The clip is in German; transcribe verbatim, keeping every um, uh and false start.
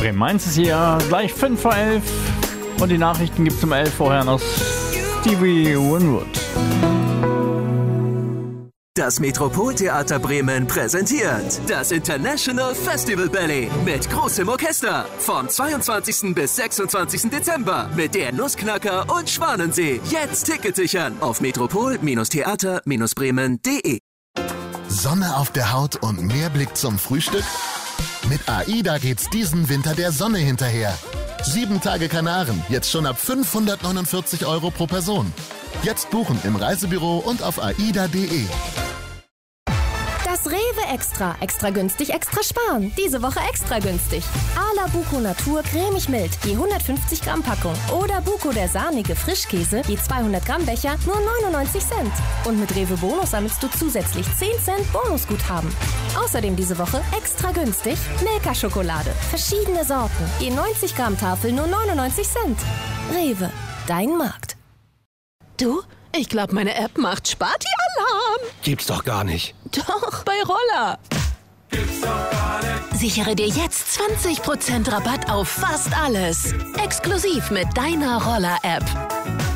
Bremen eins ist hier gleich fünf vor elf und die Nachrichten gibt es um elf vorher noch Stevie Winwood. Das Metropoltheater Bremen präsentiert das International Festival Ballet mit großem Orchester vom zweiundzwanzigsten bis sechsundzwanzigsten Dezember mit der Nussknacker und Schwanensee. Jetzt Ticket sichern auf metropol Theater Bremen punkt de. Sonne auf der Haut und mehr Blick zum Frühstück? Mit AIDA geht's diesen Winter der Sonne hinterher. Sieben Tage Kanaren, jetzt schon ab fünfhundertneunundvierzig Euro pro Person. Jetzt buchen im Reisebüro und auf aida punkt de. Das Rewe Extra. Extra günstig, extra sparen. Diese Woche extra günstig. Ala Buko Natur cremig mild, je hundertfünfzig Gramm Packung. Oder Buko der sahnige Frischkäse, je zweihundert Gramm Becher, nur neunundneunzig Cent. Und mit Rewe Bonus sammelst du zusätzlich zehn Cent Bonusguthaben. Außerdem diese Woche extra günstig Milka-Schokolade. Verschiedene Sorten, je neunzig Gramm Tafel, nur neunundneunzig Cent. Rewe, dein Markt. Du, ich glaube, meine App macht Sparti-Alarm. Gibt's doch gar nicht. Doch, bei Roller. Gibt's doch gar nicht. Sichere dir jetzt zwanzig Prozent Rabatt auf fast alles. Exklusiv mit deiner Roller-App.